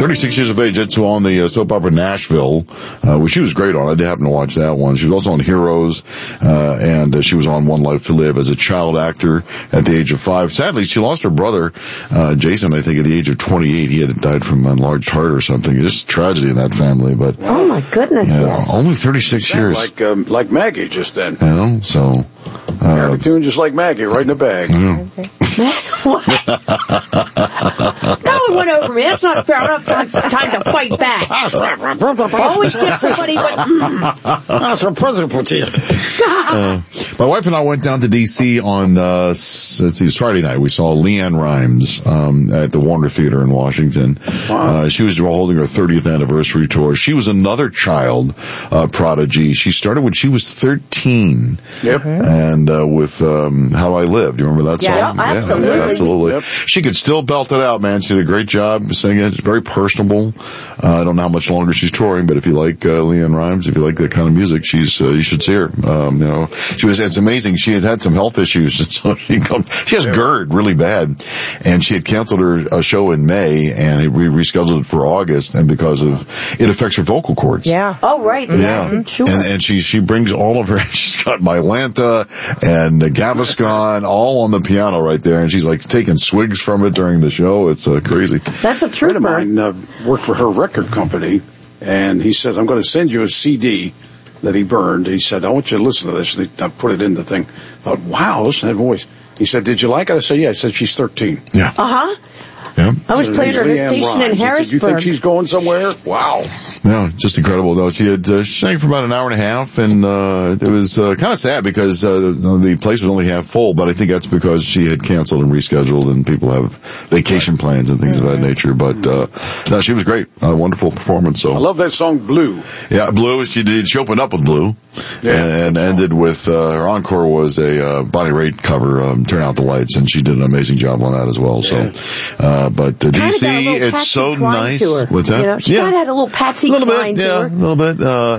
36 years of age. That's on the soap opera Nashville, which she was great on. I did happen to watch that one. She was also on Heroes, and she was on One Life to Live as a child actor at the age of 5. Sadly, she lost her brother, Jason, I think, at the age of 28. He had died from enlarged heart or something. Just tragedy in that family, but. Oh my goodness, yes. Only 36 years. Like Maggie just then. You know, so. Cartoon just like Maggie, right in the bag. What? That one went over me. That's not fair. I don't have time to fight back. Always get somebody with, That's a present for you. My wife and I went down to D.C. on, let's see, it was Friday night. We saw Leanne Rimes, at the Warner Theater in Washington. Wow. She was holding her 30th anniversary tour. She was another child, prodigy. She started when she was 13. Yep. And, with, How I Live. Do you remember that song? Yeah, absolutely. Yeah, absolutely. Yep. She could still belt it out, man. She did a great job singing. It's very personable. I don't know how much longer she's touring, but if you like, Leanne Rimes, if you like that kind of music, she's, you should see her. It's amazing. She had some health issues, and so she has GERD really bad, and she had canceled her show in May, and we rescheduled it for August, and because of, it affects her vocal cords. yeah. Oh, right. Yeah. Sure. And she brings all of her, she's got Mylanta and Gaviscon all on the piano right there, and she's like taking swigs from it during the show. It's crazy. That's a A friend of trooper. mine worked for her record company, and he says, I'm going to send you a CD that he burned. He said, I want you to listen to this. And I put it in the thing. I thought, wow, listen to that voice. He said, did you like it? I said, yeah. I said, she's 13. Yeah. Uh-huh. Yeah. I was playing her at a Leanne station in Rimes. I said, you think Harrisburg. she's going somewhere? Wow. Yeah, just incredible though. She had sang for about an hour and a half, and it was kind of sad because the place was only half full. But I think that's because she had canceled and rescheduled, and people have vacation plans and things of that nature. But no, she was great. A wonderful performance. So I love that song, Blue. yeah, Blue. She opened up with Blue, and ended with her encore was a Bonnie Raitt cover, Turn Out the Lights, and she did an amazing job on that as well. So, but DC, it's so nice. What's that? You know, she kind of had a little Patsy Cline to her. A little bit.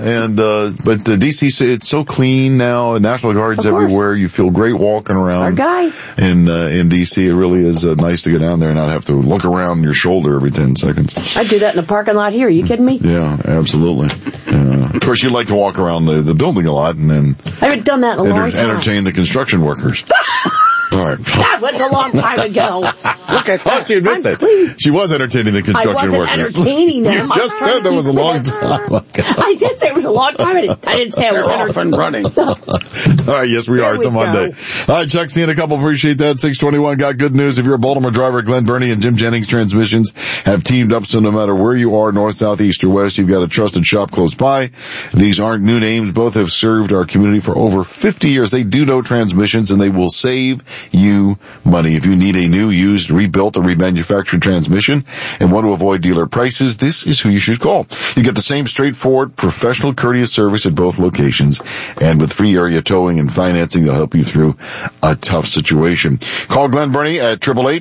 But DC, it's so clean now. National Guard's Of course. everywhere. You feel great walking around. Our guy. In DC, it really is nice to get down there and not have to look around your shoulder every 10 seconds. I do that in the parking lot here. Are you kidding me? Yeah, absolutely. Of course, you like to walk around the building a lot and then I haven't done that in a long time. entertain the construction workers. All right. That was a long time ago. Look at that. She admits I'm it. pleased. She was entertaining the I construction wasn't workers. entertaining them. You just said that was a long time. I did say it was a long time. I didn't say I was They're off and entertaining. running. All right, yes, we are. It's a we Monday. go. All right, Chuck, seeing a couple. Appreciate that. 621 got good news. If you're a Baltimore driver, Glenn Burney and Jim Jennings Transmissions have teamed up, so no matter where you are, north, south, east, or west, you've got a trusted shop close by. These aren't new names. Both have served our community for over 50 years. They do know transmissions, and they will save you money. If you need a new, used, rebuilt, or remanufactured transmission and want to avoid dealer prices, this is who you should call. You get the same straightforward, professional, courteous service at both locations, and with free area towing and financing, they'll help you through a tough situation. Call Glenn Burney at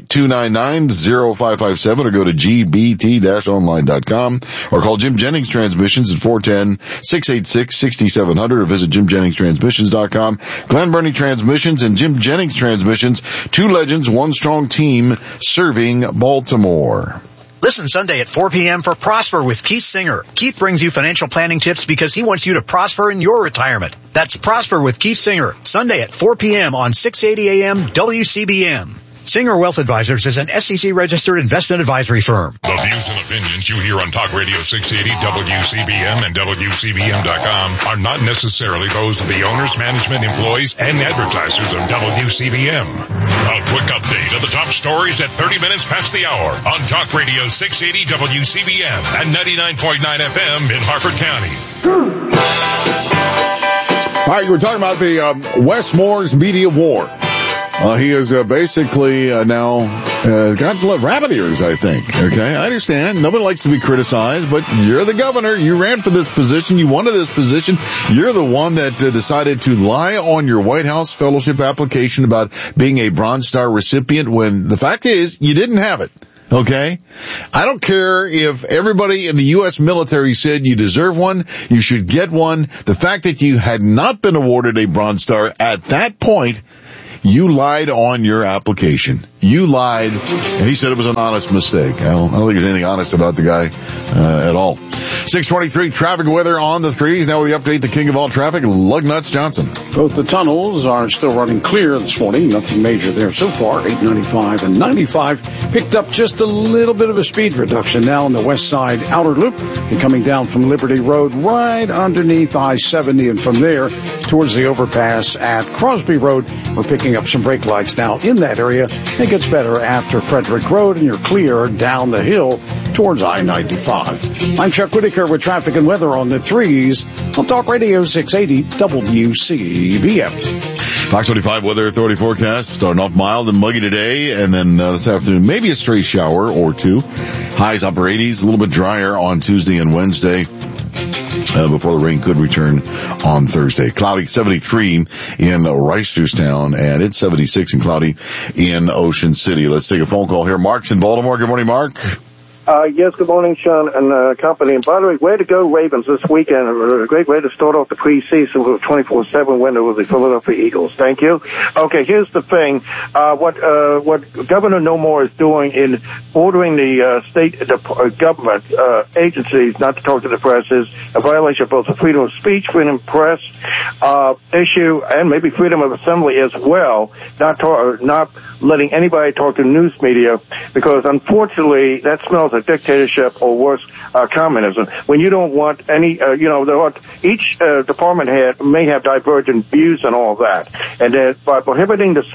888-299-0557 or go to gbt-online.com or call Jim Jennings Transmissions at 410-686-6700 or visit jimjenningstransmissions.com. Glenn Burney Transmissions and Jim Jennings Transmissions, two legends, one strong team serving Baltimore. Listen Sunday at 4 p.m. for Prosper with Keith Singer. Keith brings you financial planning tips because he wants you to prosper in your retirement. That's Prosper with Keith Singer, Sunday at 4 p.m. on 680 a.m. WCBM. Singer Wealth Advisors is an SEC-registered investment advisory firm. The views and opinions you hear on Talk Radio 680 WCBM and WCBM.com are not necessarily those of the owners, management, employees, and advertisers of WCBM. A quick update of the top stories at 30 minutes past the hour on Talk Radio 680 WCBM and 99.9 FM in Harford County. All right, we're talking about the Wes Moore's media war. He is basically now got rabbit ears, I think. Okay, I understand. Nobody likes to be criticized, but you're the governor. You ran for this position. You wanted this position. You're the one that decided to lie on your White House fellowship application about being a Bronze Star recipient when the fact is you didn't have it. Okay? I don't care if everybody in the U.S. military said you deserve one, you should get one. The fact that you had not been awarded a Bronze Star at that point, You lied on your application. You lied, and he said it was an honest mistake. I don't think there's anything honest about the guy at all. 6:23 traffic weather on the threes. Now we update the king of all traffic, Lugnuts Johnson. Both the tunnels are still running clear this morning. Nothing major there so far. 895 and 95 picked up just a little bit of a speed reduction now on the west side outer loop. You're coming down from Liberty Road right underneath I-70, and from there towards the overpass at Crosby Road, we're picking up some brake lights now in that area. It gets better after Frederick Road, and you're clear down the hill towards I-95. I'm Chuck Whitaker with traffic and weather on the threes on Talk Radio 680 WCBM. Fox 25 Weather Authority forecast starting off mild and muggy today, and then this afternoon maybe a stray shower or two. Highs upper 80s, a little bit drier on Tuesday and Wednesday. Before the rain could return on Thursday. Cloudy 73 in Reisterstown, and it's 76 and cloudy in Ocean City. Let's take a phone call here. Mark's in Baltimore. Good morning, Mark. Yes, good morning, Sean and company. And by the way, way to go, Ravens, this weekend. A great way to start off the preseason with a 24/7 winner with the Philadelphia Eagles. Thank you. Okay, here's the thing. What Governor No More is doing in ordering the state government agencies not to talk to the press is a violation of both the freedom of speech, freedom of press issue, and maybe freedom of assembly as well. Not letting anybody talk to news media, because unfortunately that smells a dictatorship or worse, communism. When you don't want any, each department head may have divergent views and all that, and that by prohibiting this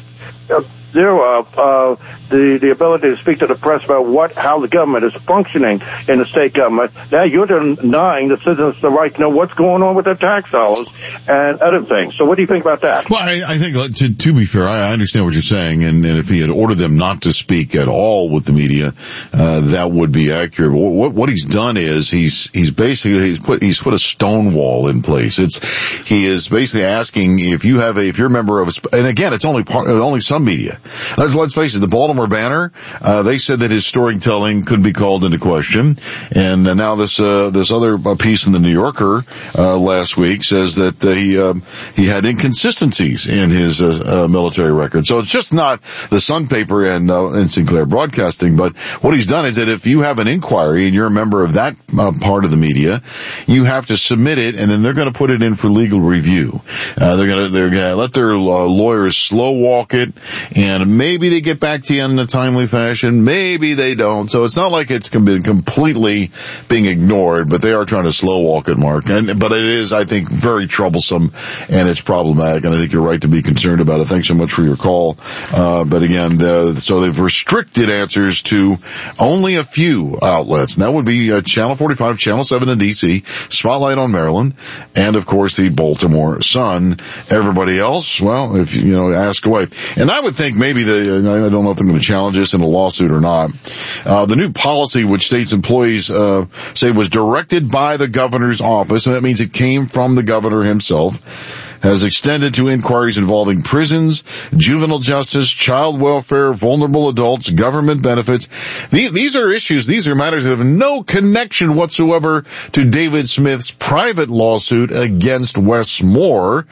the ability to speak to the press about how the government is functioning in the state government, now you're denying the citizens the right to know what's going on with their tax dollars and other things. So what do you think about that? Well, I think, to be fair, I understand what you're saying, and if he had ordered them not to speak at all with the media, that would be accurate. But what he's done is he's put a stone wall in place. He is basically asking if you're a member of and again, it's only some media. Let's face it, the Baltimore Banner, they said that his storytelling could be called into question, and now this other piece in the New Yorker last week says that he had inconsistencies in his military record. So it's just not the Sun paper and Sinclair Broadcasting, but what he's done is that if you have an inquiry and you're a member of that part of the media, you have to submit it, and then they're going to put it in for legal review. They're going to let their lawyers slow walk it, and maybe they get back to you in a timely fashion, maybe they don't. So it's not like it's been completely being ignored, but they are trying to slow walk it, Mark. But it is, I think, very troublesome, and it's problematic, and I think you're right to be concerned about it. Thanks so much for your call. But again, so they've restricted answers to only a few outlets, and that would be Channel 45, Channel 7 in D.C., Spotlight on Maryland, and of course the Baltimore Sun. Everybody else, well, if ask away. And I would think maybe I don't know if they're going to challenge this in a lawsuit or not. The new policy, which states employees say was directed by the governor's office, and that means it came from the governor himself, has extended to inquiries involving prisons, juvenile justice, child welfare, vulnerable adults, government benefits. These are issues, these are matters that have no connection whatsoever to David Smith's private lawsuit against Wes Moore,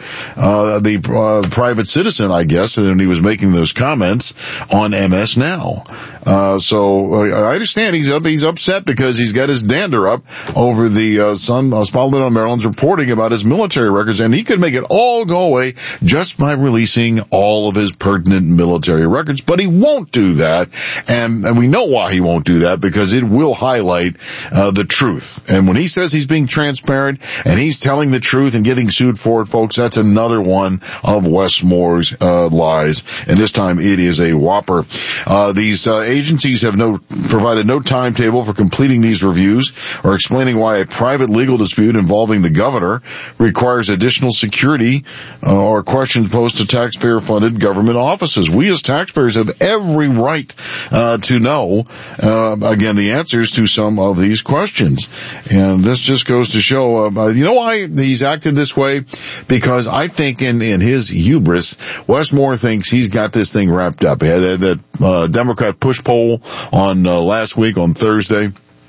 the private citizen, I guess, and he was making those comments on MS Now. So I understand he's upset because he's got his dander up over the Spotlight on Maryland's reporting about his military records, and he could make it all go away just by releasing all of his pertinent military records. But he won't do that, and we know why he won't do that, because it will highlight the truth. And when he says he's being transparent and he's telling the truth and getting sued for it, folks, that's another one of Wes Moore's lies, and this time it is a whopper. These agencies have provided no timetable for completing these reviews or explaining why a private legal dispute involving the governor requires additional security or questions posed to taxpayer-funded government offices. We as taxpayers have every right to know, again, the answers to some of these questions. And this just goes to show, you know why he's acted this way? Because I think in his hubris, Wes Moore thinks he's got this thing wrapped up. He had that Democrat push poll on last week on Thursday.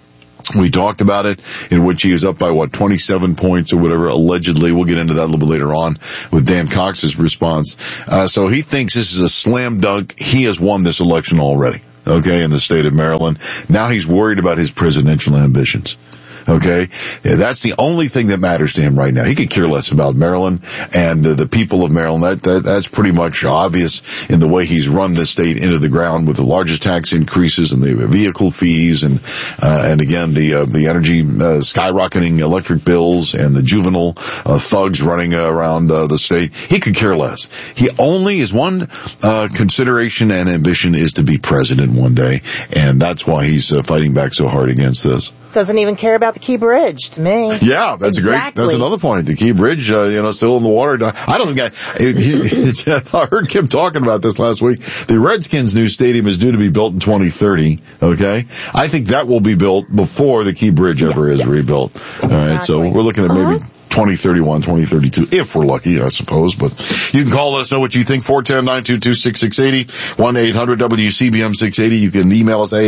We talked about it, in which he is up by 27 points or whatever, allegedly. We'll get into that a little bit later on with Dan Cox's response. So he thinks this is a slam dunk. He has won this election already, okay, in the state of Maryland. Now he's worried about his presidential ambitions. Okay, that's the only thing that matters to him right now. He could care less about Maryland and the people of Maryland. That's pretty much obvious in the way he's run this state into the ground with the largest tax increases and the vehicle fees and again the energy skyrocketing electric bills and the juvenile thugs running around the state. He could care less. He only his one consideration and ambition is to be president one day, and that's why he's fighting back so hard against this. Doesn't even care about the Key Bridge, to me. Yeah, that's that's another point. The Key Bridge, still in the water. I don't think I heard Kim talking about this last week. The Redskins' new stadium is due to be built in 2030, okay? I think that will be built before the Key Bridge ever is rebuilt. All right, so we're looking at maybe 2031, 2032, if we're lucky, I suppose. But you can call us, know what you think, 410-922-6680, 1-800-WCBM-680. You can email us,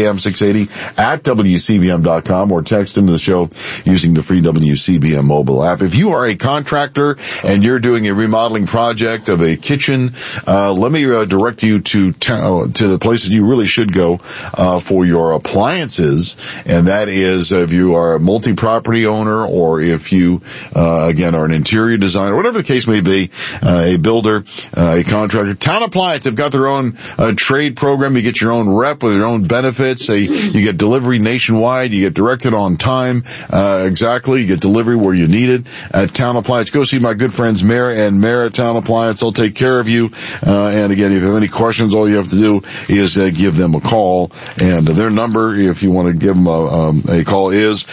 am680@WCBM.com, or text into the show using the free WCBM mobile app. If you are a contractor and you're doing a remodeling project of a kitchen, let me direct you to the places you really should go for your appliances, and that is if you are a multi-property owner, or if you again, are an interior designer, whatever the case may be, a builder, a contractor. Town Appliance have got their own trade program. You get your own rep with your own benefits. You get delivery nationwide. You get directed on time. Exactly. You get delivery where you need it at Town Appliance. Go see my good friends Mara and Mara at Town Appliance. They'll take care of you. And again, if you have any questions, all you have to do is give them a call. And their number, if you want to give them a call, is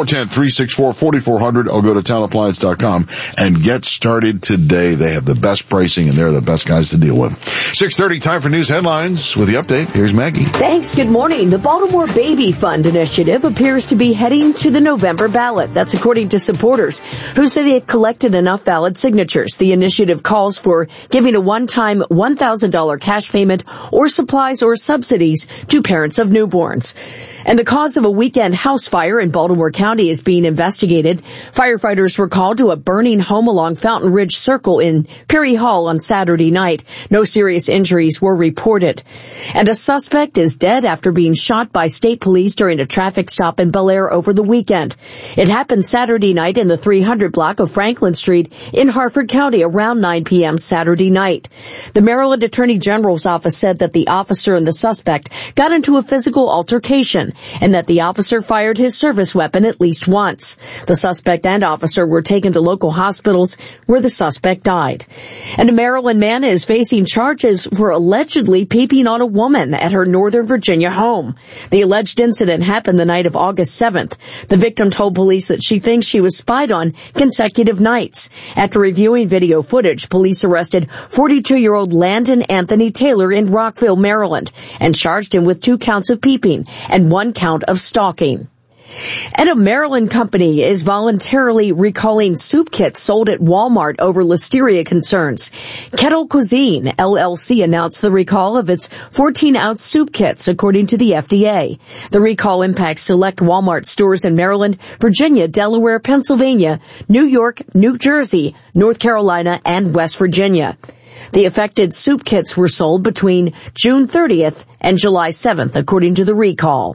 410-364-4400. I'll go to Town Appliance. And get started today. They have the best pricing and they're the best guys to deal with. 6:30, time for news headlines. With the update, here's Maggie. Thanks. Good morning. The Baltimore Baby Fund initiative appears to be heading to the November ballot. That's according to supporters who say they've collected enough valid signatures. The initiative calls for giving a one-time $1,000 cash payment or supplies or subsidies to parents of newborns. And the cause of a weekend house fire in Baltimore County is being investigated. Firefighters were called to a burning home along Fountain Ridge Circle in Perry Hall on Saturday night. No serious injuries were reported. And a suspect is dead after being shot by state police during a traffic stop in Bel Air over the weekend. It happened Saturday night in the 300 block of Franklin Street in Harford County around 9 p.m. Saturday night. The Maryland Attorney General's office said that the officer and the suspect got into a physical altercation and that the officer fired his service weapon at least once. The suspect and officer were taken to local hospitals where the suspect died. And a Maryland man is facing charges for allegedly peeping on a woman at her Northern Virginia home. The alleged incident happened the night of August 7th. The victim told police that she thinks she was spied on consecutive nights. After reviewing video footage, police arrested 42-year-old Landon Anthony Taylor in Rockville, Maryland, and charged him with 2 counts of peeping and 1 count of stalking. And a Maryland company is voluntarily recalling soup kits sold at Walmart over listeria concerns. Kettle Cuisine, LLC, announced the recall of its 14-ounce soup kits, according to the FDA. The recall impacts select Walmart stores in Maryland, Virginia, Delaware, Pennsylvania, New York, New Jersey, North Carolina, and West Virginia. The affected soup kits were sold between June 30th and July 7th, according to the recall.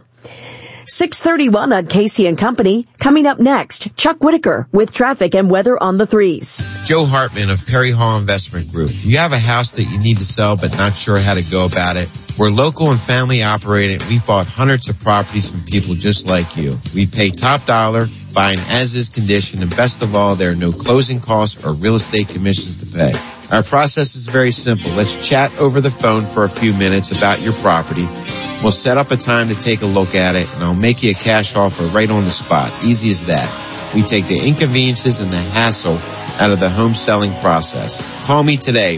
6:31 on Casey and Company. Coming up next, Chuck Whitaker with traffic and weather on the 3s. Joe Hartman of Perry Hall Investment Group. You have a house that you need to sell but not sure how to go about it? We're local and family operated. We've bought hundreds of properties from people just like you. We pay top dollar, buy an as-is condition, and best of all, there are no closing costs or real estate commissions to pay. Our process is very simple. Let's chat over the phone for a few minutes about your property. We'll set up a time to take a look at it, and I'll make you a cash offer right on the spot. Easy as that. We take the inconveniences and the hassle out of the home selling process. Call me today,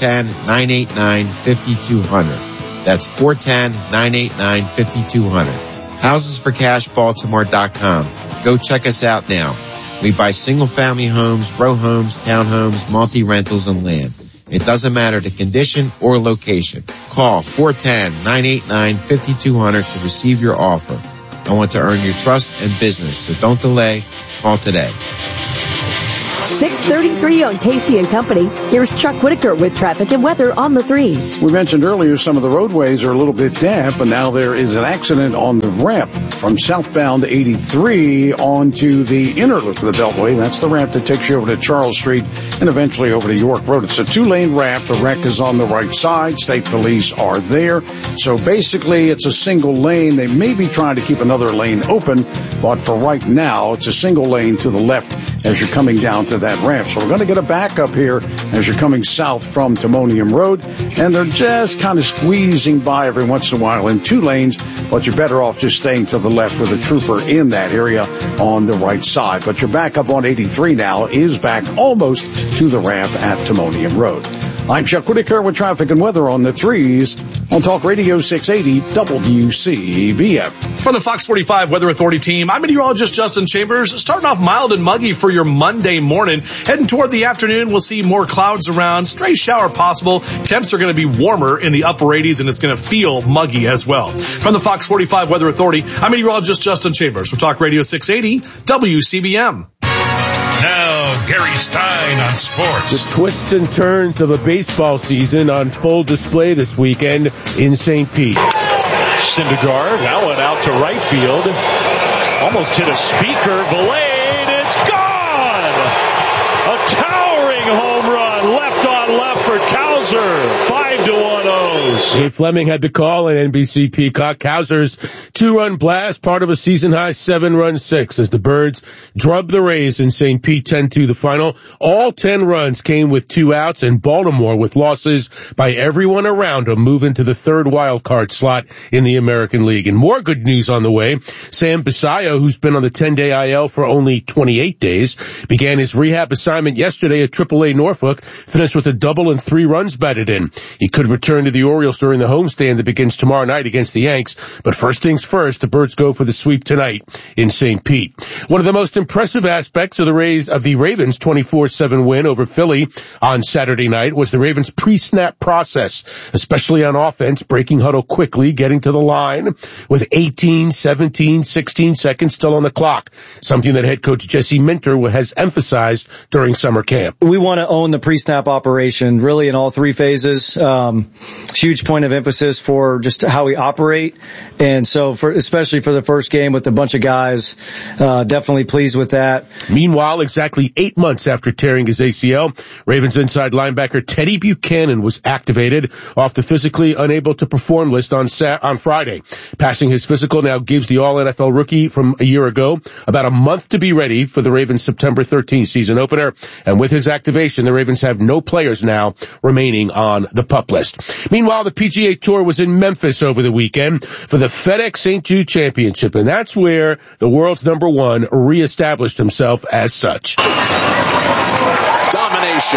410-989-5200. That's 410-989-5200. HousesForCashBaltimore.com. Go check us out now. We buy single-family homes, row homes, townhomes, multi-rentals, and land. It doesn't matter the condition or location. Call 410-989-5200 to receive your offer. I want to earn your trust and business, so don't delay. Call today. 6:33 on Casey and Company. Here's Chuck Whitaker with traffic and weather on the threes. We mentioned earlier some of the roadways are a little bit damp, and now there is an accident on the ramp from southbound 83 onto the inner loop of the Beltway. That's the ramp that takes you over to Charles Street and eventually over to York Road. It's a 2-lane ramp. The wreck is on the right side. State police are there. So basically, it's a single lane. They may be trying to keep another lane open, but for right now, it's a single lane to the left as you're coming down to that ramp. So we're going to get a backup here as you're coming south from Timonium Road, and they're just kind of squeezing by every once in a while in 2 lanes, but you're better off just staying to the left with a trooper in that area on the right side. But your backup on 83 now is back almost to the ramp at Timonium Road. I'm Chuck Whitaker with traffic and weather on the threes on Talk Radio 680 WCBM. From the Fox 45 Weather Authority team, I'm meteorologist Justin Chambers. Starting off mild and muggy for your Monday morning. Heading toward the afternoon, we'll see more clouds around. Stray shower possible. Temps are going to be warmer in the upper 80s, and it's going to feel muggy as well. From the Fox 45 Weather Authority, I'm meteorologist Justin Chambers from Talk Radio 680 WCBM. Now, Gary Stein on sports. The twists and turns of a baseball season on full display this weekend in St. Pete. Syndergaard, that one out to right field. Almost hit a speaker. Vilade, it's gone! A towering home run, left on left for Cowser. 5-1 O's. Dave Fleming had the call on NBC Peacock. Cowser's 2-run blast, part of a season-high 7-run 6 as the Birds drubbed the Rays in St. Pete 10-2 the final. All 10 runs came with 2 outs, and Baltimore, with losses by everyone around them, move into the third wild card slot in the American League. And more good news on the way. Sam Basayo, who's been on the 10-day IL for only 28 days, began his rehab assignment yesterday at AAA Norfolk, finished with a double and 3 runs batted in. He could return to the Orioles during the homestand that begins tomorrow night against the Yanks, but first things first, the Birds go for the sweep tonight in St. Pete. One of the most impressive aspects of the Ravens' 24-7 win over Philly on Saturday night was the Ravens' pre-snap process, especially on offense, breaking huddle quickly, getting to the line with 18, 17, 16 seconds still on the clock, something that head coach Jesse Minter has emphasized during summer camp. We want to own the pre-snap operation really in all 3 phases. Huge point of emphasis for just how we operate. And so especially for the first game with a bunch of guys, definitely pleased with that. Meanwhile, exactly 8 months after tearing his ACL, Ravens inside linebacker Teddy Buchanan was activated off the physically unable to perform list on Friday. Passing his physical now gives the All-NFL rookie from a year ago about a month to be ready for the Ravens' September 13th season opener. And with his activation, the Ravens have no players now remaining on the PUP list. Meanwhile, the PGA Tour was in Memphis over the weekend for the FedEx St. Jude Championship, and that's where the world's number 1 reestablished himself as such. Domination.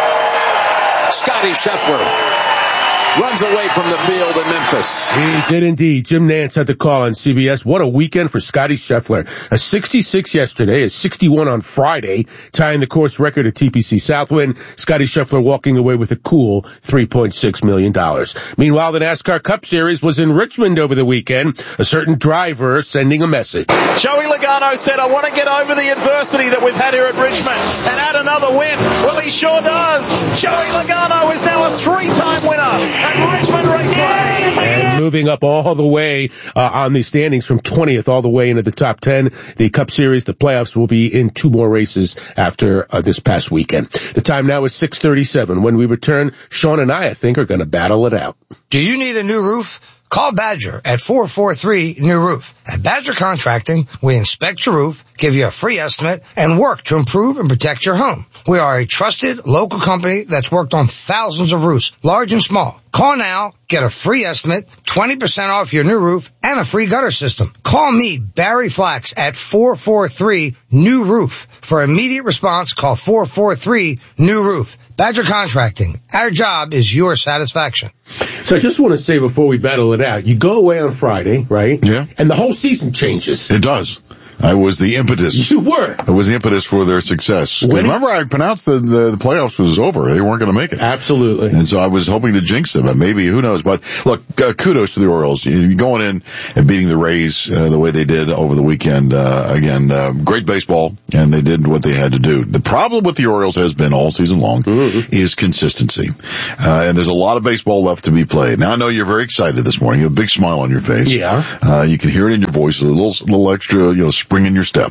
Scotty Scheffler runs away from the field in Memphis. He did indeed. Jim Nantz had the call on CBS. What a weekend for Scotty Scheffler. A 66 yesterday, a 61 on Friday, tying the course record at TPC Southwind. Scotty Scheffler walking away with a cool $3.6 million. Meanwhile, the NASCAR Cup Series was in Richmond over the weekend. A certain driver sending a message. Joey Logano said, I want to get over the adversity that we've had here at Richmond and add another win. Well, he sure does. Joey Logano is now a 3-time winner. Richmond Raceway. And moving up all the way on the standings from 20th all the way into the top 10. The Cup Series, the playoffs will be in 2 more races after this past weekend. The time now is 6:37. When we return, Sean and I think, are going to battle it out. Do you need a new roof? Call Badger at 443-NEW-ROOF. At Badger Contracting, we inspect your roof, give you a free estimate, and work to improve and protect your home. We are a trusted local company that's worked on thousands of roofs, large and small. Call now, get a free estimate, 20% off your new roof, and a free gutter system. Call me, Barry Flax, at 443-NEW-ROOF. For immediate response, call 443-NEW-ROOF. Badger Contracting. Our job is your satisfaction. So I just want to say before we battle it out, you go away on Friday, right? Yeah. And the whole season changes. It does. I was the impetus. You were. I was the impetus for their success. Remember, I pronounced the playoffs was over. They weren't going to make it. Absolutely. And so I was hoping to jinx them, but maybe, who knows. But look, kudos to the Orioles. You going in and beating the Rays the way they did over the weekend. Again, great baseball, and they did what they had to do. The problem with the Orioles has been all season long is consistency. And there's a lot of baseball left to be played. Now, I know you're very excited this morning. You have a big smile on your face. Yeah. You can hear it in your voice, a little extra, spring in your step.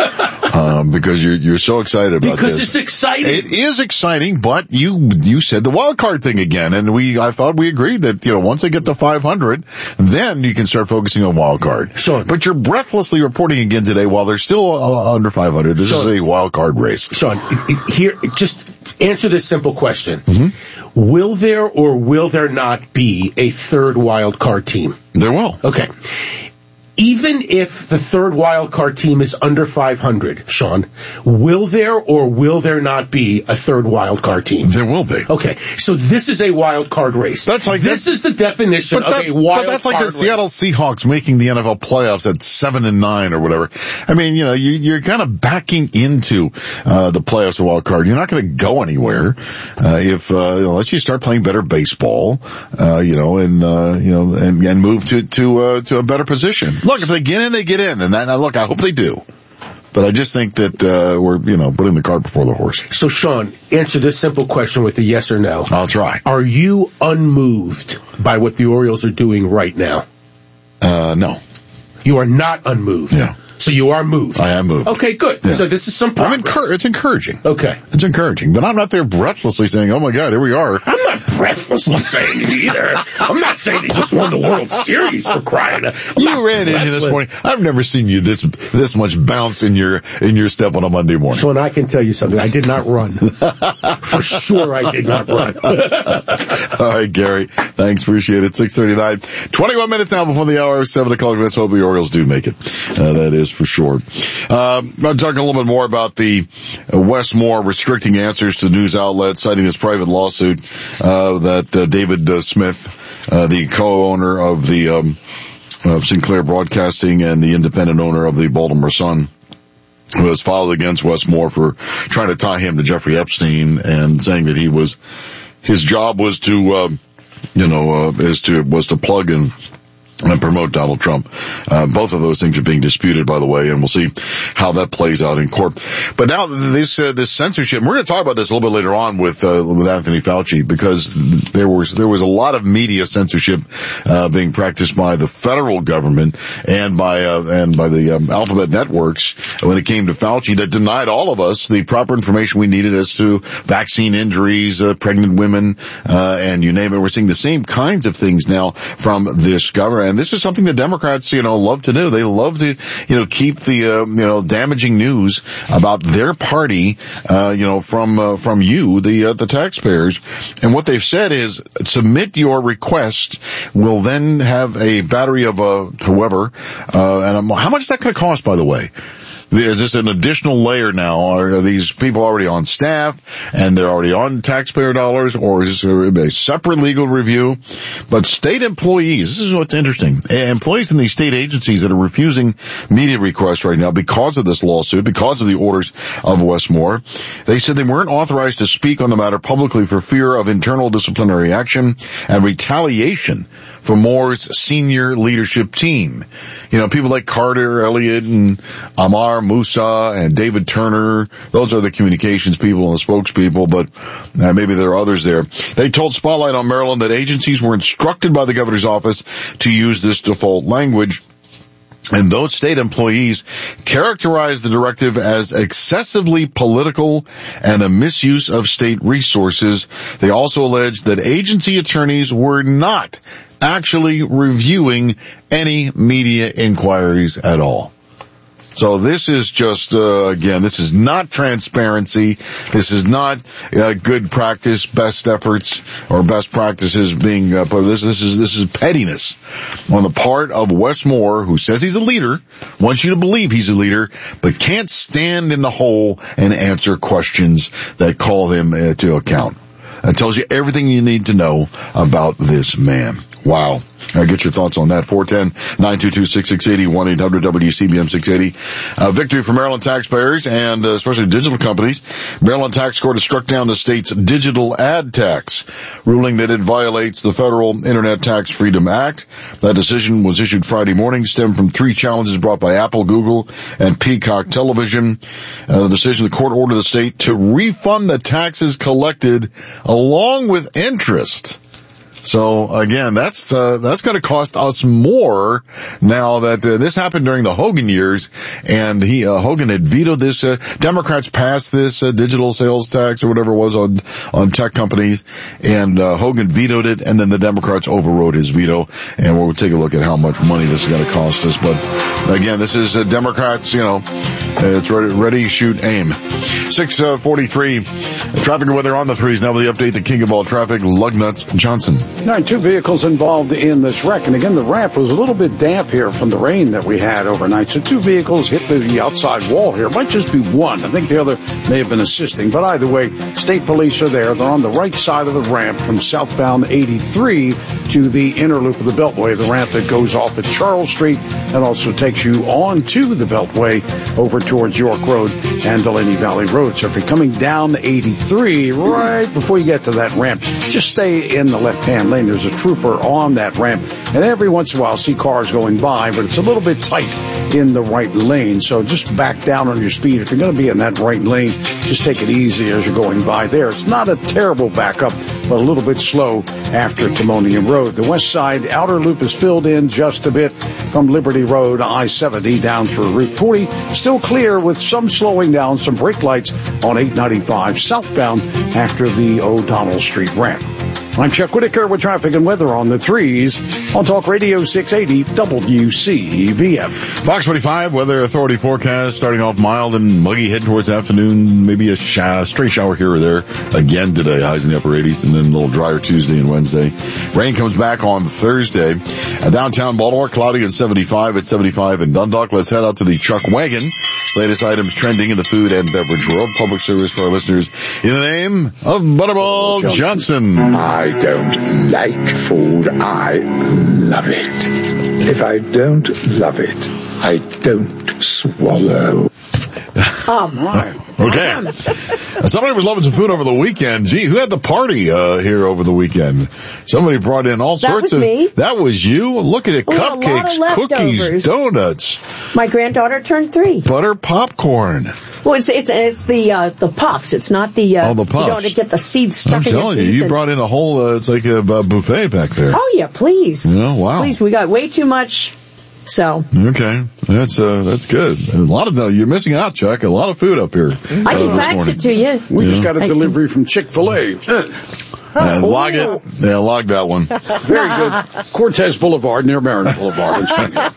Because you're so excited about because this. It's exciting. It is exciting, but you said the wild card thing again, and I thought we agreed that, once they get to 500, then you can start focusing on wild card. Sure. But you're breathlessly reporting again today while they're still under 500. This is a wild card race. Sean, here, just answer this simple question. Will there or will there not be a third wild card team? There will. Okay. Even if the third wild card team is under 500, Sean, will there or will there not be a third wild card team? There will be. Okay, so this is a wild card race. This is the definition of a wild card race. But that's like the Seattle Seahawks making the NFL playoffs at 7-9 or whatever. I mean, you're kind of backing into the playoffs of wild card. You're not going to go anywhere unless you start playing better baseball, and move to a better position. Look, if they get in, they get in. And I hope they do. But I just think that we're, putting the cart before the horse. So, Sean, answer this simple question with a yes or no. I'll try. Are you unmoved by what the Orioles are doing right now? No. You are not unmoved? Yeah. So you are moved? I am moved. Okay, good. Yeah. So this is some progress. It's encouraging. Okay. It's encouraging. But I'm not there breathlessly saying, oh my God, here we are. I'm not breathlessly saying it either. I'm not saying they just won the World Series, for crying out. You ran in here this morning. I've never seen you this much bounce in your step on a Monday morning. So, and I can tell you something. I did not run. For sure I did not run. All right, Gary. Thanks. Appreciate it. 6:39. 21 minutes now before the hour. 7 o'clock. Let's hope the Orioles do make it. That is for sure. I'm talking a little bit more about the Wes Moore restricting answers to news outlets, citing this private lawsuit that David Smith, the co-owner of the Sinclair Broadcasting and the independent owner of the Baltimore Sun, who has filed against Wes Moore for trying to tie him to Jeffrey Epstein and saying that his job was to plug and promote Donald Trump. Both of those things are being disputed, by the way, and we'll see how that plays out in court. But now this censorship, and we're going to talk about this a little bit later on with Anthony Fauci, because there was a lot of media censorship being practiced by the federal government and by the alphabet networks when it came to Fauci, that denied all of us the proper information we needed as to vaccine injuries, pregnant women, and you name it. We're seeing the same kinds of things now from this government. And this is something that Democrats, love to do. They love to, keep the, damaging news about their party, from you, the taxpayers. And what they've said is, submit your request. We'll then have a battery of, whoever, and how much is that going to cost, by the way? Is this an additional layer now? Are these people already on staff and they're already on taxpayer dollars, or is this a separate legal review? But state employees, this is what's interesting. Employees in these state agencies that are refusing media requests right now because of this lawsuit, because of the orders of Wes Moore, they said they weren't authorized to speak on the matter publicly for fear of internal disciplinary action and retaliation for Moore's senior leadership team. People like Carter Elliott and Amar Musa and David Turner, those are the communications people and the spokespeople, but maybe there are others there. They told Spotlight on Maryland that agencies were instructed by the governor's office to use this default language. And those state employees characterized the directive as excessively political and a misuse of state resources. They also alleged that agency attorneys were not actually reviewing any media inquiries at all. So this is just, again, this is not transparency. This is not good practice, best efforts, or best practices being put. This is pettiness on the part of Wes Moore, who says he's a leader, wants you to believe he's a leader, but can't stand in the hole and answer questions that call him to account. It tells you everything you need to know about this man. Wow. Get your thoughts on that. 410-922-6680, 1-800-WCBM-680. Victory for Maryland taxpayers and especially digital companies. Maryland tax court has struck down the state's digital ad tax, ruling that it violates the Federal Internet Tax Freedom Act. That decision was issued Friday morning, stemmed from 3 challenges brought by Apple, Google, and Peacock Television. The decision, the court ordered the state to refund the taxes collected along with interest. So again, that's going to cost us more now that this happened during the Hogan years, and Hogan had vetoed this. Democrats passed this digital sales tax or whatever it was on tech companies, and Hogan vetoed it, and then the Democrats overrode his veto. And we'll take a look at how much money this is going to cost us. But again, this is Democrats. It's ready, shoot, aim. 6:43. Traffic and weather on the threes. Now with the update, the king of all traffic, Lugnuts Johnson. All right, 2 vehicles involved in this wreck. And again, the ramp was a little bit damp here from the rain that we had overnight. So 2 vehicles hit the outside wall here. It might just be one. I think the other may have been assisting. But either way, state police are there. They're on the right side of the ramp from southbound 83 to the inner loop of the Beltway, the ramp that goes off at Charles Street and also takes you on to the Beltway over towards York Road and Delaney Valley Road. So if you're coming down 83, right before you get to that ramp, just stay in the left-hand lane. There's a trooper on that ramp, and every once in a while see cars going by, but it's a little bit tight in the right lane. So just back down on your speed. If you're going to be in that right lane, just take it easy as you're going by there. It's not a terrible backup, but a little bit slow after Timonium Road. The west side outer loop is filled in just a bit from Liberty Road, I-70 down through Route 40. Still clear with some slowing down, some brake lights on 895 southbound after the O'Donnell Street ramp. I'm Chuck Whitaker with traffic and weather on the threes on Talk Radio 680 WCBM. Fox 45 Weather Authority forecast starting off mild and muggy, heading towards afternoon. Maybe a stray shower here or there again today, highs in the upper 80s, and then a little drier Tuesday and Wednesday. Rain comes back on Thursday. Downtown Baltimore, cloudy at 75 in Dundalk. Let's head out to the Chuck Wagon. Latest items trending in the food and beverage world. Public service for our listeners in the name of Butterball Johnson. I don't like food. I love it. If I don't love it, I don't swallow. Okay. Somebody was loving some food over the weekend. Gee, who had the party here over the weekend? Somebody brought in all sorts of... me. That was you? Look at it. We Cupcakes, cookies, donuts. My granddaughter turned 3. Butter popcorn. Well, it's the puffs. It's not the... the puffs. You don't get the seeds stuck I'm in your telling you, teeth. you brought in a whole... it's like a buffet back there. Oh, yeah, please. Yeah, wow. Please, we got way too much... So. Okay. That's good. A lot of, you're missing out, Chuck. A lot of food up here. I can fax it to you. We just got a delivery from Chick-fil-A. Log it. Yeah, log that one. Very good. Cortez Boulevard near Marin Boulevard.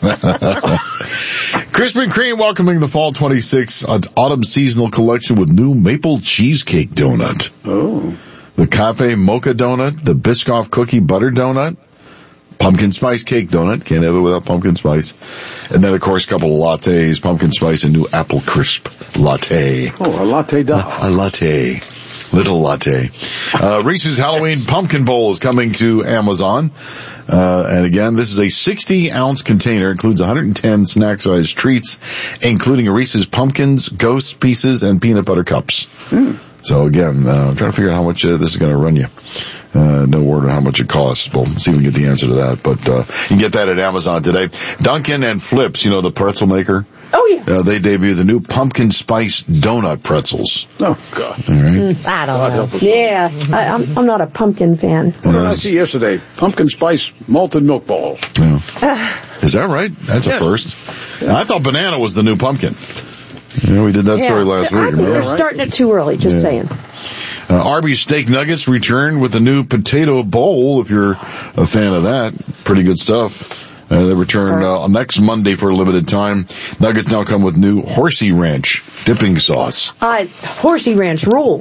Krispy Kreme welcoming the fall 26 autumn seasonal collection with new maple cheesecake donut. Oh. The cafe mocha donut, the Biscoff cookie butter donut, pumpkin spice cake donut. Can't have it without pumpkin spice. And then, of course, a couple of lattes, pumpkin spice and new apple crisp latte. Oh, a latte doll. A latte. Little latte. Reese's Halloween Pumpkin Bowl is coming to Amazon. And again, this is a 60-ounce container, includes 110 snack-sized treats, including Reese's Pumpkins, Ghost Pieces, and peanut butter cups. So again, I'm trying to figure out how much this is going to run you. No word on how much it costs. We'll see if we can get the answer to that. But you can get that at Amazon today. Dunkin' and Flips, the pretzel maker. Oh, yeah. They debut the new pumpkin spice donut pretzels. Oh, God. All right. I don't know. Yeah, I'm not a pumpkin fan. What did I see yesterday? Pumpkin spice malted milk ball. Yeah. Is that right? That's a first. I thought banana was the new pumpkin. We did that story last week. I think we're starting it too early, just saying. Arby's Steak Nuggets returned with the new potato bowl, if you're a fan of that. Pretty good stuff. They return next Monday for a limited time. Nuggets now come with new Horsey Ranch dipping sauce. Horsey Ranch rules.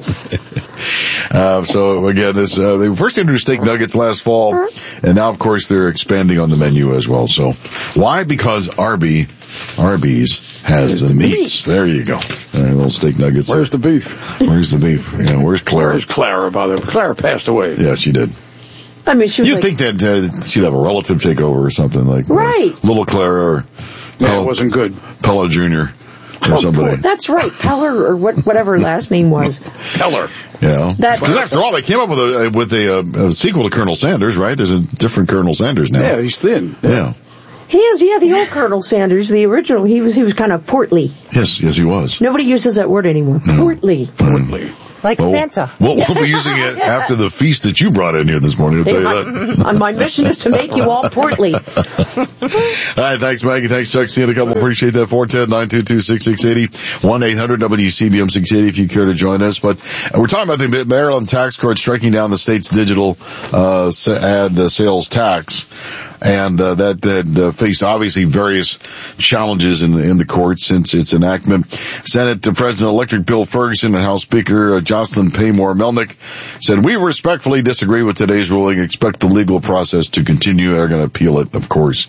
So again, they first introduced steak nuggets last fall, and now of course they're expanding on the menu as well. So why? Because Arby's has the meats. There you go. Little steak nuggets. Where's the beef? Where's the beef? Where's Clara? Where's Clara, by the way? Clara passed away. Yeah, she did. I mean, she was You'd think that she'd have a relative take over or something like right. Little Clara or it wasn't good. Pella Jr. or somebody. That's right, Peller or whatever her last name was. Peller. Yeah. Because after all, they came up with a sequel to Colonel Sanders, right? There's a different Colonel Sanders now. Yeah, he's thin. Yeah. He is, the old Colonel Sanders, the original. He was kind of portly. Yes, he was. Nobody uses that word anymore. No. Portly. Like Santa. We'll be using it after the feast that you brought in here this morning. I'll tell you that. My mission is to make you all portly. All right, thanks, Maggie. Thanks, Chuck. See you in a couple. Appreciate that. 410-922-6680. 1-800-WCBM-680 if you care to join us. But we're talking about the Maryland tax court striking down the state's digital ad sales tax. And that faced obviously various challenges in the court since its enactment. Senate President-elect Bill Ferguson and House Speaker Jocelyn Paymore Melnick said, "We respectfully disagree with today's ruling. Expect the legal process to continue." They're going to appeal it, of course.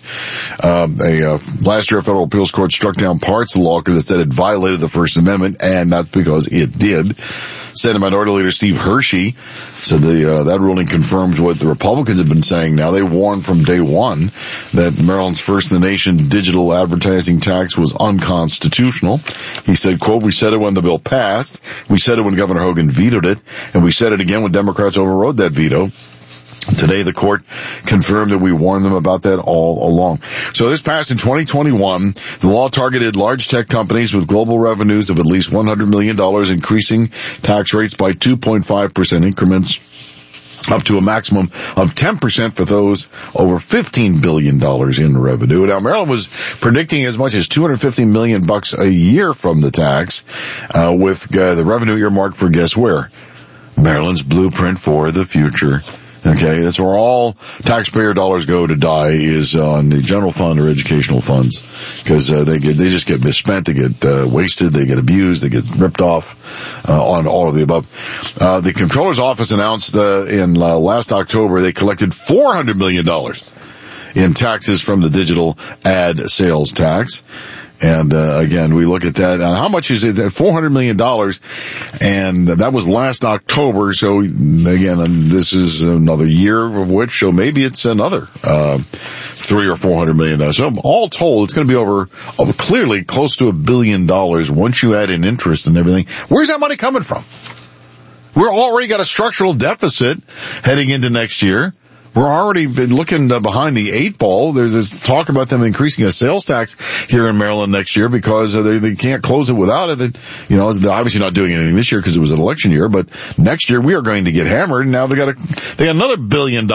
Last year, a federal appeals court struck down parts of the law because it said it violated the First Amendment, and not because it did. Senate Minority Leader Steve Hershey said that ruling confirms what the Republicans have been saying now. They warned from day one that Maryland's first in the nation digital advertising tax was unconstitutional. He said, quote, "We said it when the bill passed. We said it when Governor Hogan vetoed it. And we said it again when Democrats overrode that veto." Today, the court confirmed that we warned them about that all along. So this passed in 2021. The law targeted large tech companies with global revenues of at least $100 million, increasing tax rates by 2.5% increments, up to a maximum of 10% for those over $15 billion in revenue. Now, Maryland was predicting as much as $250 million a year from the tax, with the revenue earmarked for, guess where? Maryland's blueprint for the future. Okay, that's where all taxpayer dollars go to die, is on the general fund or educational funds, because they just get misspent, they get wasted, they get abused, they get ripped off on all of the above. The Comptroller's Office announced in last October they collected $400 million in taxes from the digital ad sales tax. And, again, we look at that. How much is it? $400 million. And that was last October. So again, this is another year of which, so maybe it's another, $300 or $400 million. So all told, it's going to be over clearly close to $1 billion once you add in interest and everything. Where's that money coming from? We're already got a structural deficit heading into next year. We're already been looking behind the eight ball. There's talk about them increasing a sales tax here in Maryland next year because they can't close it without it. They're obviously not doing anything this year because it was an election year, but next year we are going to get hammered. And now they got another $1 billion.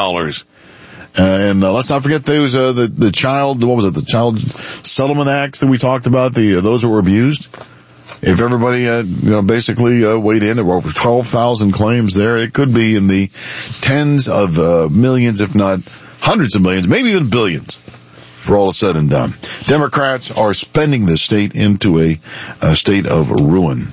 And let's not forget those the child settlement acts that we talked about, those that were abused. If everybody, basically weighed in, there were over 12,000 claims there. It could be in the tens of millions, if not hundreds of millions, maybe even billions, for all is said and done. Democrats are spending the state into a state of ruin.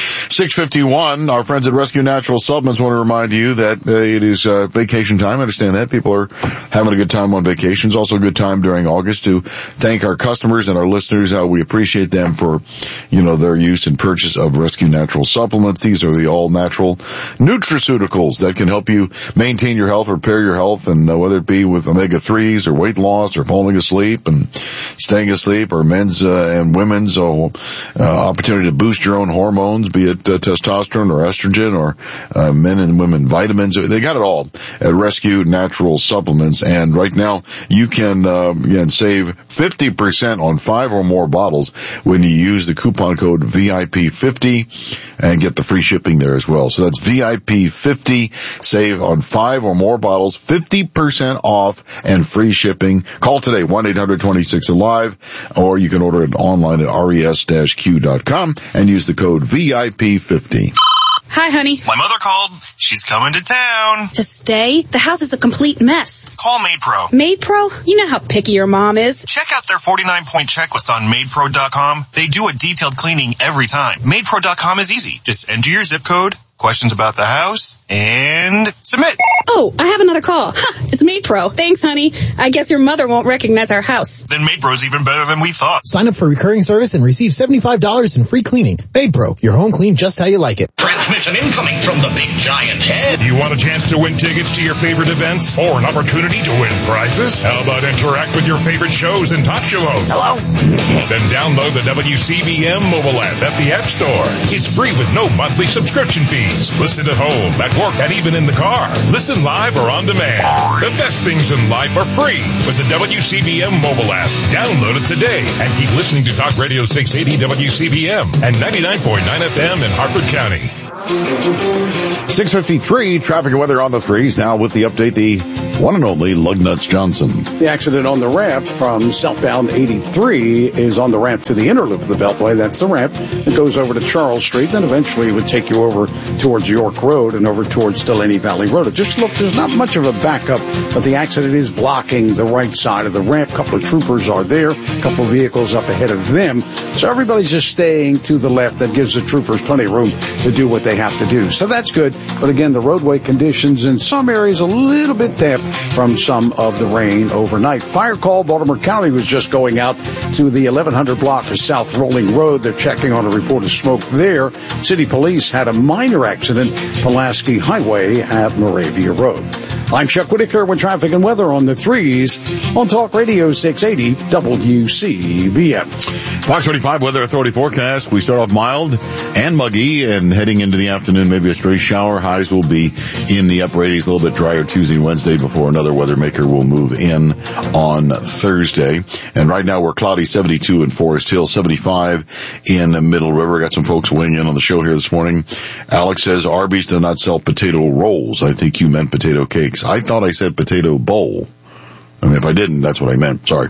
6:51, our friends at Rescue Natural Supplements want to remind you that it is vacation time. I understand that. People are having a good time on vacations. Also a good time during August to thank our customers and our listeners. We appreciate them for, their use and purchase of Rescue Natural Supplements. These are the all-natural nutraceuticals that can help you maintain your health, repair your health, and whether it be with omega-3s or weight loss or falling asleep and staying asleep, or men's and women's opportunity to boost your own hormones, be it testosterone or estrogen, or men and women vitamins. They got it all at Rescue Natural Supplements. And right now you can save 50% on 5 or more bottles when you use the coupon code VIP50 and get the free shipping there as well. So that's VIP50. Save on 5 or more bottles, 50% off and free shipping. Call today, 1-800-26-ALIVE, or you can order it online at res-q.com and use the code VIP50. Hi, honey. My mother called. She's coming to town. To stay? The house is a complete mess. Call MaidPro. MaidPro? You know how picky your mom is. Check out their 49-point checklist on MaidPro.com. They do a detailed cleaning every time. MaidPro.com is easy. Just enter your zip code, questions about the house, and submit. Oh, I have another call. It's MaidPro. Thanks, honey. I guess your mother won't recognize our house. Then MaidPro's even better than we thought. Sign up for recurring service and receive $75 in free cleaning. MaidPro, your home clean just how you like it. Transmission Jackson incoming from the big giant head. You want a chance to win tickets to your favorite events or an opportunity to win prizes? How about interact with your favorite shows and talk show hosts? Hello? Then download the WCBM mobile app at the App Store. It's free with no monthly subscription fees. Listen at home, at work, and even in the car. Listen live or on demand. The best things in life are free with the WCBM mobile app. Download it today and keep listening to Talk Radio 680 WCBM and 99.9 FM in Harford County. 6:53, traffic and weather on the threes. Now with the update, the one and only Lugnuts Johnson. The accident on the ramp from southbound 83 is on the ramp to the inner loop of the Beltway. That's the ramp. It goes over to Charles Street, then eventually it would take you over towards York Road and over towards Delaney Valley Road. It just looked, there's not much of a backup, but the accident is blocking the right side of the ramp. A couple of troopers are there, a couple of vehicles up ahead of them. So everybody's just staying to the left. That gives the troopers plenty of room to do what they have to do. So that's good. But again, the roadway conditions in some areas a little bit damp from some of the rain overnight. Fire call, Baltimore County was just going out to the 1100 block of South Rolling Road. They're checking on a report of smoke there. City police had a minor accident, Pulaski Highway at Moravia Road. I'm Chuck Whitaker with traffic and weather on the threes on Talk Radio 680 WCBM. Fox 25 Weather Authority forecast. We start off mild and muggy and heading into the afternoon, maybe a stray shower. Highs will be in the upper 80s, a little bit drier Tuesday and Wednesday before another weather maker will move in on Thursday. And right now we're cloudy, 72 in Forest Hill, 75 in Middle River. Got some folks weighing in on the show here this morning. Alex says Arby's does not sell potato rolls. I think you meant potato cakes. I thought I said potato bowl. I mean, if I didn't, that's what I meant. Sorry.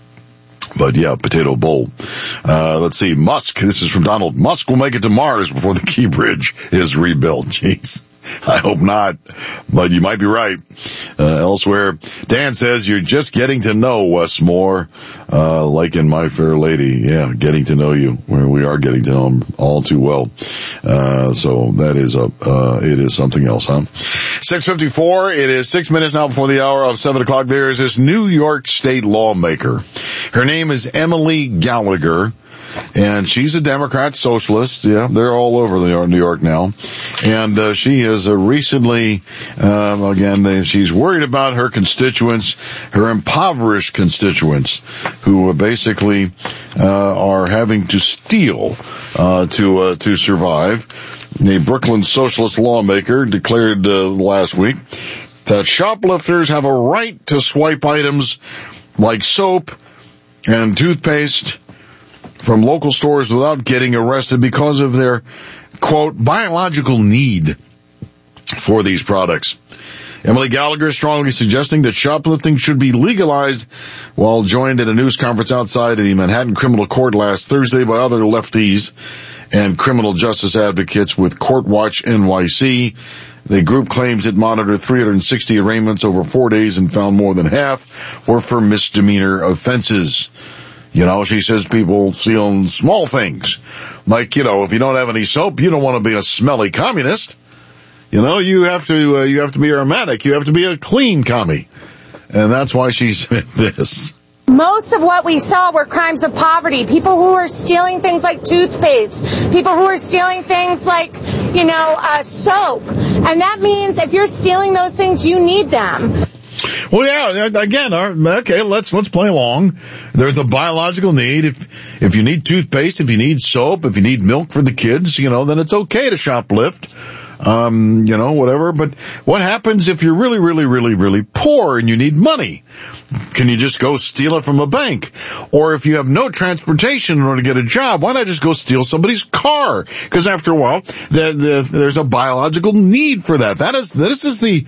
But yeah, potato bowl. Let's see. Musk. This is from Donald. Musk will make it to Mars before the Key Bridge is rebuilt. Jeez. I hope not, but you might be right. Elsewhere, Dan says you're just getting to know Wes Moore, like in My Fair Lady. Yeah, getting to know you, where we are getting to know him all too well. So that is it is something else, huh? 6:54. It is 6 minutes now before the hour of 7 o'clock. There is this New York State lawmaker. Her name is Emily Gallagher. And she's a Democrat socialist. Yeah, they're all over New York now. And she has recently, she's worried about her constituents, her impoverished constituents, who basically are having to steal to survive. The Brooklyn socialist lawmaker declared last week that shoplifters have a right to swipe items like soap and toothpaste from local stores without getting arrested because of their, quote, biological need for these products. Emily Gallagher strongly suggesting that shoplifting should be legalized while joined at a news conference outside of the Manhattan Criminal Court last Thursday by other lefties and criminal justice advocates with Court Watch NYC. The group claims it monitored 360 arraignments over 4 days and found more than half were for misdemeanor offenses. You know, she says people steal small things. Like, you know, if you don't have any soap, you don't want to be a smelly communist. You know, you have to be aromatic. You have to be a clean commie. And that's why she said this. Most of what we saw were crimes of poverty. People who were stealing things like toothpaste. People who were stealing things like, soap. And that means if you're stealing those things, you need them. Well, yeah, again, okay, let's play along. There's a biological need. If you need toothpaste, if you need soap, if you need milk for the kids, then it's okay to shoplift. Whatever. But what happens if you're really, really, really, really poor and you need money? Can you just go steal it from a bank? Or if you have no transportation in order to get a job, why not just go steal somebody's car? Because after a while, there's a biological need for that. This is the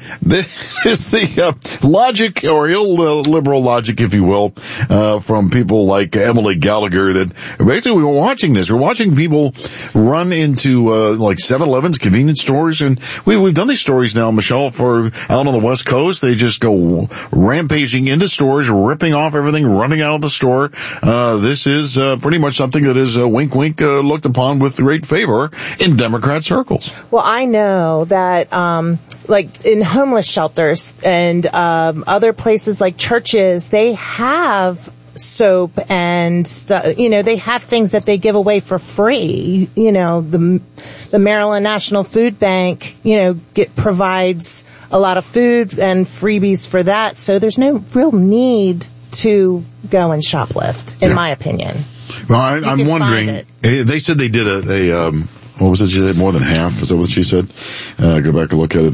logic, or illiberal logic, if you will, from people like Emily Gallagher, that basically we're watching this. We're watching people run into, like 7-Elevens, convenience stores, and we've done these stories now, Michelle, for out on the West Coast. They just go rampaging into stores, ripping off everything, running out of the store. This is pretty much something that is wink wink looked upon with great favor in Democrat circles. Well, I know that like in homeless shelters and other places like churches, they have soap and, they have things that they give away for free. The Maryland National Food Bank, provides a lot of food and freebies for that. So there's no real need to go and shoplift, in my opinion. Well, I'm wondering, they said they did what was it? She said more than half. Is that what she said? Go back and look at it.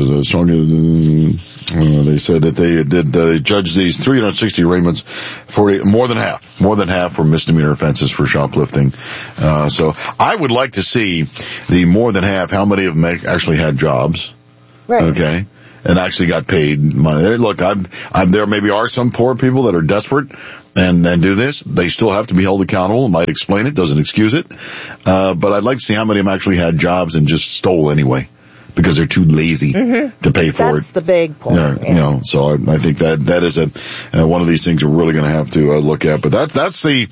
They said that they did judge these 360 arraignments for more than half were misdemeanor offenses for shoplifting. So I would like to see the more than half, how many of them actually had jobs. Right. Okay. And actually got paid money. Look, there maybe are some poor people that are desperate and do this. They still have to be held accountable. Might explain it, doesn't excuse it. But I'd like to see how many of them actually had jobs and just stole anyway, because they're too lazy to pay for it. That's the big point. So I think that is one of these things we're really going to have to look at. But that's the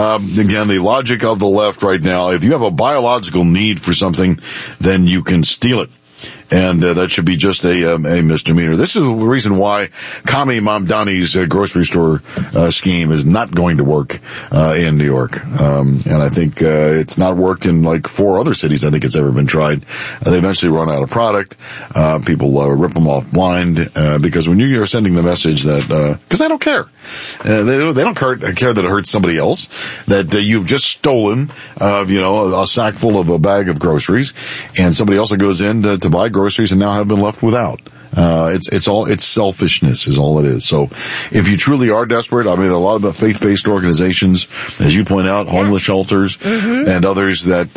logic of the left right now. If you have a biological need for something, then you can steal it. And that should be just a misdemeanor. This is the reason why Kami Mamdani's grocery store scheme is not going to work in New York. And I think it's not worked in like 4 other cities. I think it's ever been tried. They eventually run out of product. People rip them off blind because when you're sending the message that because I don't care. They don't care that it hurts somebody else, that you've just stolen a sack full of a bag of groceries, and somebody else goes in to buy groceries and now have been left without. It's selfishness is all it is. So if you truly are desperate, I mean, there are a lot of faith-based organizations, as you point out, homeless shelters and others that,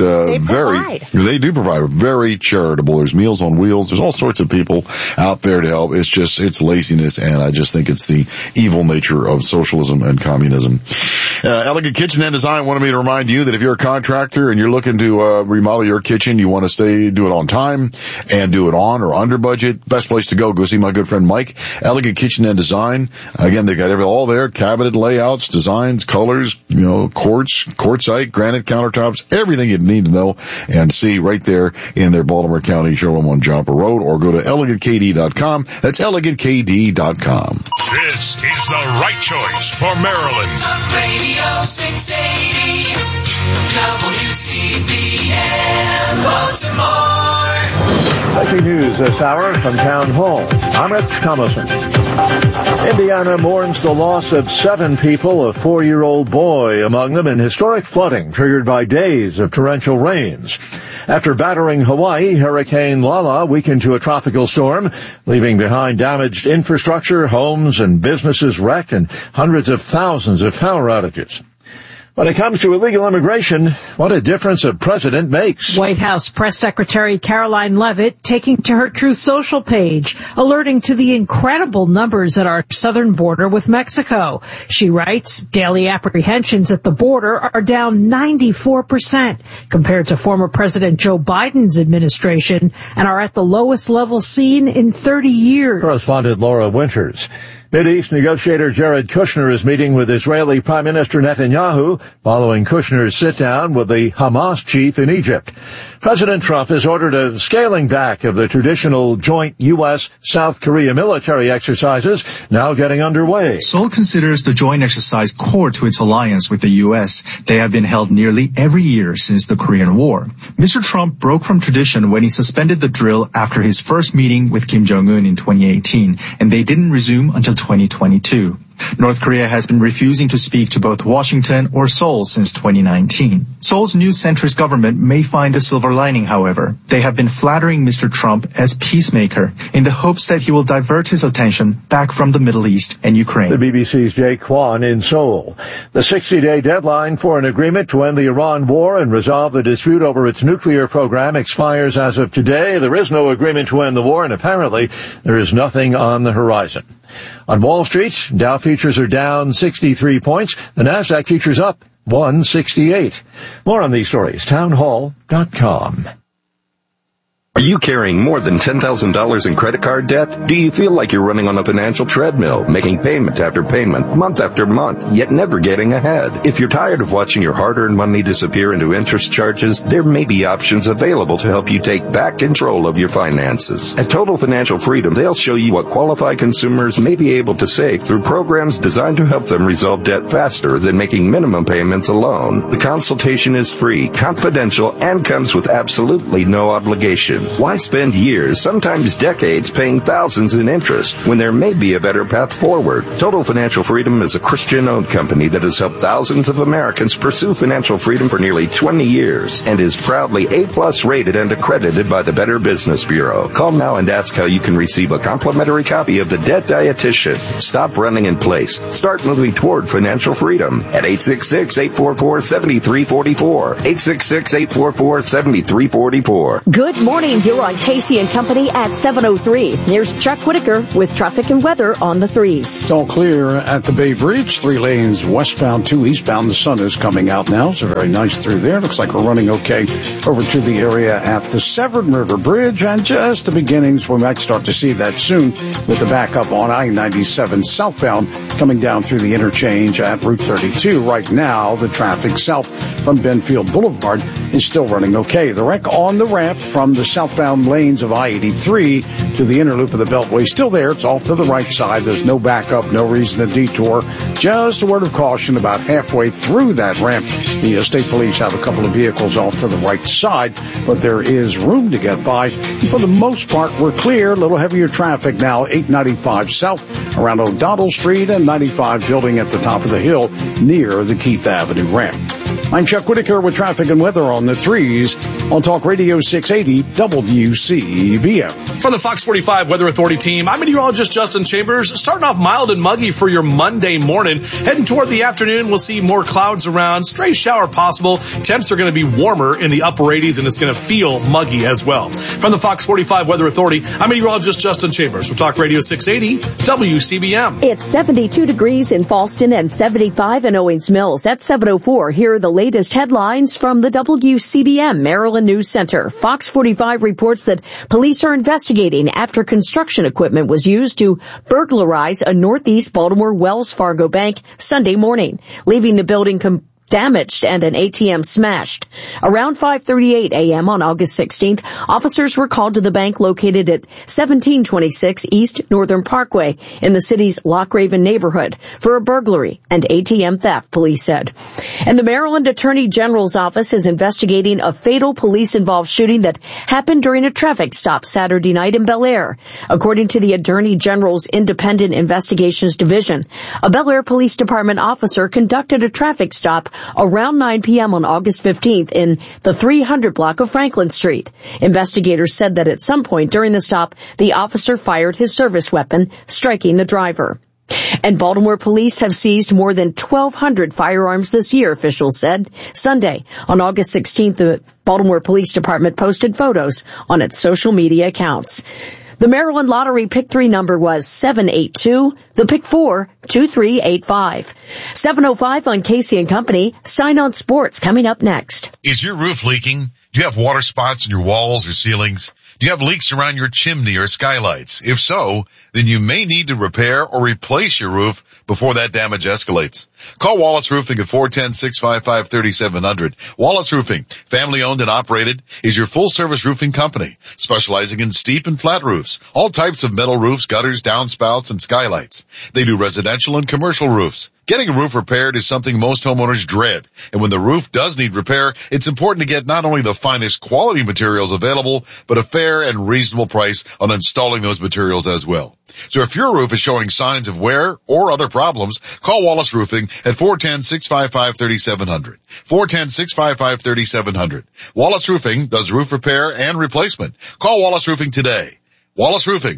they do provide very charitable. There's Meals on Wheels. There's all sorts of people out there to help. It's laziness, and I just think it's the evil nature of socialism and communism. Elegant Kitchen and Design wanted me to remind you that if you're a contractor and you're looking to remodel your kitchen, you want to do it on time and do it on or under budget, best place to go see my good friend Mike. Elegant Kitchen and Design. Again, they got all there, cabinet layouts, designs, colors, quartzite, granite countertops, everything you need to know and see right there in their Baltimore County showroom on Joppa Road, or go to elegantkd.com. That's elegantkd.com. This is the right choice for Maryland. Talk Radio 680 WCBM Baltimore. Breaking news this hour from Town Hall. I'm Rich Thomason. Indiana mourns the loss of 7 people, a 4-year-old boy among them, in historic flooding triggered by days of torrential rains. After battering Hawaii, Hurricane Lala weakened to a tropical storm, leaving behind damaged infrastructure, homes and businesses wrecked, and hundreds of thousands of power outages. When it comes to illegal immigration, what a difference a president makes. White House Press Secretary Caroline Leavitt taking to her Truth Social page, alerting to the incredible numbers at our southern border with Mexico. She writes, daily apprehensions at the border are down 94% compared to former President Joe Biden's administration and are at the lowest level seen in 30 years. Correspondent Laura Winters. Mideast negotiator Jared Kushner is meeting with Israeli Prime Minister Netanyahu following Kushner's sit-down with the Hamas chief in Egypt. President Trump has ordered a scaling back of the traditional joint U.S.-South Korea military exercises now getting underway. Seoul considers the joint exercise core to its alliance with the U.S. They have been held nearly every year since the Korean War. Mr. Trump broke from tradition when he suspended the drill after his first meeting with Kim Jong-un in 2018, and they didn't resume until 2022. North Korea has been refusing to speak to both Washington or Seoul since 2019. Seoul's new centrist government may find a silver lining, however. They have been flattering Mr. Trump as peacemaker in the hopes that he will divert his attention back from the Middle East and Ukraine. The BBC's Jake Kwan in Seoul. The 60-day deadline for an agreement to end the Iran war and resolve the dispute over its nuclear program expires as of today. There is no agreement to end the war, and apparently there is nothing on the horizon. On Wall Street, Dow futures are down 63 points. The Nasdaq futures up 168. More on these stories, townhall.com. Are you carrying more than $10,000 in credit card debt? Do you feel like you're running on a financial treadmill, making payment after payment, month after month, yet never getting ahead? If you're tired of watching your hard-earned money disappear into interest charges, there may be options available to help you take back control of your finances. At Total Financial Freedom, they'll show you what qualified consumers may be able to save through programs designed to help them resolve debt faster than making minimum payments alone. The consultation is free, confidential, and comes with absolutely no obligation. Why spend years, sometimes decades, paying thousands in interest when there may be a better path forward? Total Financial Freedom is a Christian-owned company that has helped thousands of Americans pursue financial freedom for nearly 20 years and is proudly A+ rated and accredited by the Better Business Bureau. Call now and ask how you can receive a complimentary copy of The Debt Dietitian. Stop running in place. Start moving toward financial freedom at 866-844-7344. 866-844-7344. Good morning. You're on Casey and Company at 7:03. Here's Chuck Whitaker with traffic and weather on the 3s. It's all clear at the Bay Bridge. 3 lanes westbound, 2 eastbound. The sun is coming out now, so very nice through there. Looks like we're running okay over to the area at the Severn River Bridge, and just the beginnings. We might start to see that soon with the backup on I-97 southbound coming down through the interchange at Route 32. Right now, the traffic south from Benfield Boulevard is still running okay. The wreck on the ramp from the southbound lanes of I-83 to the inner loop of the Beltway still there. It's off to the right side. There's no backup, no reason to detour. Just a word of caution about halfway through that ramp. The state police have a couple of vehicles off to the right side, but there is room to get by. For the most part, we're clear. A little heavier traffic now, 895 south around O'Donnell Street and 95 building at the top of the hill near the Keith Avenue ramp. I'm Chuck Whitaker with traffic and weather on the 3s on Talk Radio 680 WCBM. From the Fox 45 Weather Authority team, I'm meteorologist Justin Chambers. Starting off mild and muggy for your Monday morning. Heading toward the afternoon, we'll see more clouds around. Stray shower possible. Temps are going to be warmer in the upper 80s, and it's going to feel muggy as well. From the Fox 45 Weather Authority, I'm meteorologist Justin Chambers for Talk Radio 680 WCBM. It's 72 degrees in Falston and 75 in Owings Mills. At 7:04, here are the latest headlines from the WCBM Maryland News Center. Fox 45 reports that police are investigating after construction equipment was used to burglarize a Northeast Baltimore Wells Fargo bank Sunday morning, leaving the building damaged and an ATM smashed. Around 5:38 a.m. on August 16th, officers were called to the bank located at 1726 East Northern Parkway in the city's Lock-Raven neighborhood for a burglary and ATM theft, police said. And the Maryland Attorney General's office is investigating a fatal police-involved shooting that happened during a traffic stop Saturday night in Bel Air. According to the Attorney General's Independent Investigations Division, a Bel Air Police Department officer conducted a traffic stop around 9 p.m. on August 15th in the 300 block of Franklin Street. Investigators said that at some point during the stop, the officer fired his service weapon, striking the driver. And Baltimore police have seized more than 1,200 firearms this year, officials said. Sunday, on August 16th, the Baltimore Police Department posted photos on its social media accounts. The Maryland Lottery Pick 3 number was 782, the Pick 4, 2385. 7:05 on Casey and Company. Sign on Sports coming up next. Is your roof leaking? Do you have water spots in your walls or ceilings? Do you have leaks around your chimney or skylights? If so, then you may need to repair or replace your roof before that damage escalates. Call Wallace Roofing at 410-655-3700. Wallace Roofing, family owned and operated, is your full service roofing company, specializing in steep and flat roofs, all types of metal roofs, gutters, downspouts, and skylights. They do residential and commercial roofs. Getting a roof repaired is something most homeowners dread, and when the roof does need repair, it's important to get not only the finest quality materials available, but a fair and reasonable price on installing those materials as well. So if your roof is showing signs of wear or other problems, call Wallace Roofing at 410-655-3700. 410-655-3700. Wallace Roofing does roof repair and replacement. Call Wallace Roofing today. Wallace Roofing,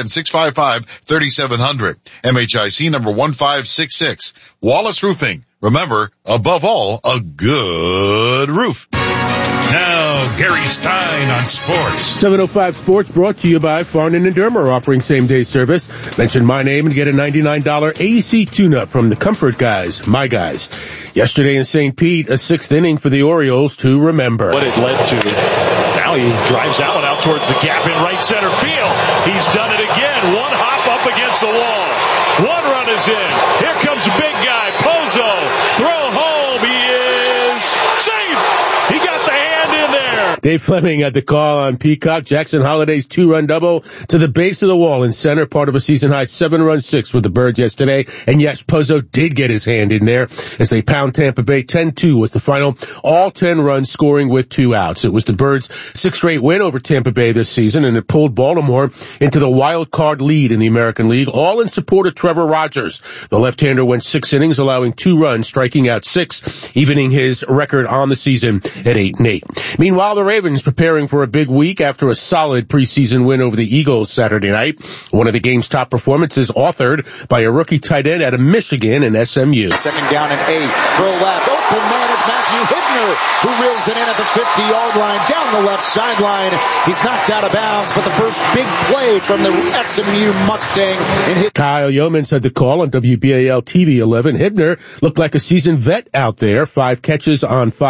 410-655-3700. MHIC number 1566. Wallace Roofing. Remember, above all, a good roof. Now, Gary Stein on sports. 705 Sports brought to you by Farnan and Dermer, offering same-day service. Mention my name and get a $99 AC tune-up from the Comfort Guys, my guys. Yesterday in St. Pete, a 6th inning for the Orioles to remember. What it led to. Now Now he drives that one out towards the gap in right center field. He's done it again. One hop up against the wall. One run is in. Here comes a big guy, Pozo. Throw home. He is safe. He got the hand in there. Dave Fleming had the call on Peacock. Jackson Holliday's 2-run double to the base of the wall in center, part of a season-high 7-run 6 for the Birds yesterday. And yes, Pozo did get his hand in there as they pound Tampa Bay. 10-2 was the final. All 10 runs scoring with 2 outs. It was the Birds' 6th straight win over Tampa Bay this season, and it pulled Baltimore into the wild card lead in the American League, all in support of Trevor Rogers. The left-hander went 6 innings, allowing 2 runs, striking out 6, evening his record on the season at 8-8. Meanwhile, the Ravens preparing for a big week after a solid preseason win over the Eagles Saturday night. One of the game's top performances authored by a rookie tight end out of Michigan and SMU. Second down and 8. Throw left. Open man is Matthew Hibner, who reels it in at the 50-yard line down the left sideline. He's knocked out of bounds, but the first big play from the SMU Mustang. Kyle Yeomans had the call on WBAL TV 11. Hibner looked like a seasoned vet out there. 5 catches on 5